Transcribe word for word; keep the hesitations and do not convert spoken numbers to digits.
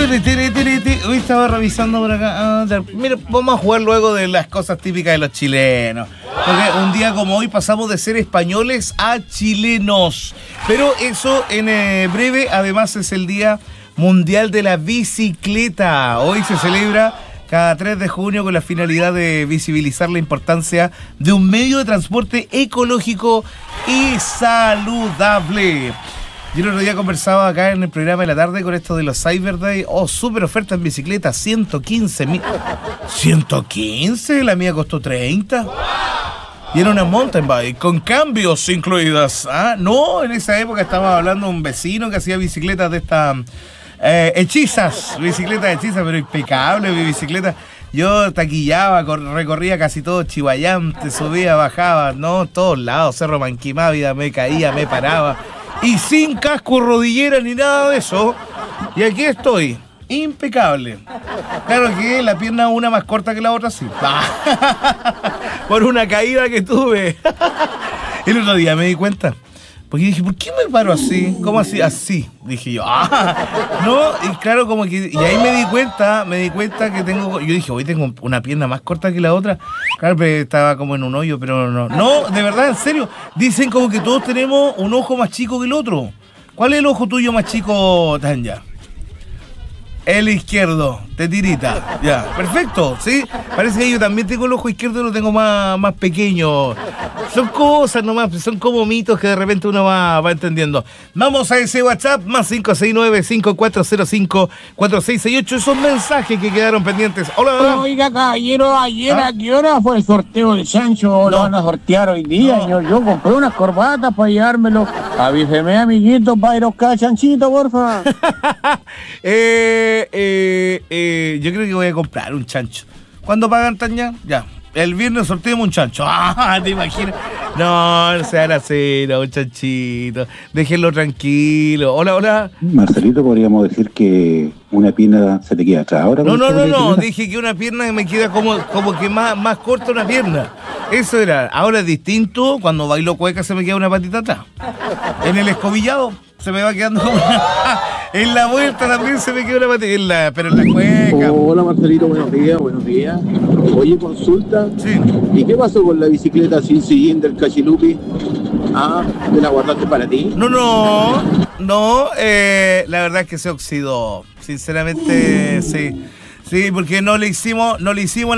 Tiri, tiri, tiri, tiri. Hoy estaba revisando por acá. Ah, mira, vamos a jugar luego de las cosas típicas de los chilenos. Porque un día como hoy pasamos de ser españoles a chilenos. Pero eso en eh, breve, además es el Día Mundial de la Bicicleta. Hoy se celebra cada tres de junio con la finalidad de visibilizar la importancia de un medio de transporte ecológico y saludable. Yo el otro día conversaba acá en el programa de la tarde con esto de los Cyber Day. Oh, súper oferta en bicicleta, ciento quince mil. ¿ciento quince? La mía costó treinta. Y era una mountain bike, con cambios incluidas. ¿Ah? No, en esa época estaba hablando de un vecino que hacía bicicletas de estas eh, hechizas. Bicicletas hechizas, pero impecable mi bicicleta. Yo taquillaba, recorría casi todo Chihuayante, subía, bajaba, no, todos lados, Cerro Manquimávida, me caía, me paraba. Y sin casco, rodillera ni nada de eso. Y aquí estoy, impecable. Claro que la pierna una más corta que la otra, sí. Por una caída que tuve. El otro día me di cuenta. Porque dije, ¿por qué me paro así? ¿Cómo así? Así, dije yo. Ah, no, y claro, como que... Y ahí me di cuenta, me di cuenta que tengo... Yo dije, hoy tengo una pierna más corta que la otra. Claro, pero estaba como en un hoyo, pero no. No, de verdad, en serio. Dicen como que todos tenemos un ojo más chico que el otro. ¿Cuál es el ojo tuyo más chico, Tanya? El izquierdo, te tirita. Ya, perfecto, ¿sí? Parece que yo también tengo el ojo izquierdo y lo tengo más, más pequeño. Son cosas nomás, son como mitos que de repente uno va, va entendiendo. Vamos a ese WhatsApp, más cinco seis nueve, cinco cuatro cero cinco, cuatro seis seis ocho. Esos mensajes que quedaron pendientes. Hola. Oiga, caballero, ayer ¿Ah? ¿A qué hora fue el sorteo del chancho? No. ¿Lo van a sortear hoy día, no. señor? Yo compré unas corbatas para llevármelo. Avíseme, amiguito, para ir a buscar chanchito, porfa. eh... Eh, eh, yo creo que voy a comprar un chancho. ¿Cuándo pagan, Tanya? Ya. El viernes sorteamos un chancho. Ah, ¿te imaginas? No, no sean así, no, un chanchito. Déjenlo tranquilo. Hola, hola. Marcelito, podríamos decir que una pierna se te queda atrás ahora. No, no, no, no. Dije que una pierna me queda como, como que más, más corta una pierna. Eso era. Ahora es distinto. Cuando bailo cueca se me queda una patita atrás. En el escobillado se me va quedando como una... En la vuelta también se me quedó una patita, en la, pero en la cueca. Hola Marcelito, buenos días, buenos días. Oye, consulta. Sí. ¿Y qué pasó con la bicicleta sin sillín del Cachilupi? Ah, ¿te la guardaste para ti? No, no, no, eh, la verdad es que se oxidó. Sinceramente, sí. Sí, porque no le hicimos, no le hicimos